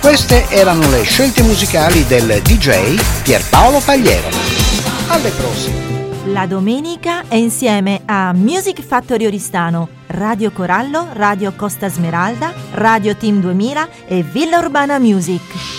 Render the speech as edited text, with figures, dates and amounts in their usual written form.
Queste erano le scelte musicali del DJ Pierpaolo Pagliero. Alle prossime! La domenica è insieme a Music Factory Oristano, Radio Corallo, Radio Costa Smeralda, Radio Team 2000 e Villa Urbana Music.